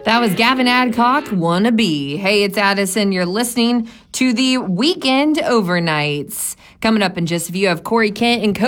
That was Gavin Adcock, Wannabe. Hey, it's Addison. You're listening to the Weekend Overnights. Coming up in just a few, I have Corey Kent and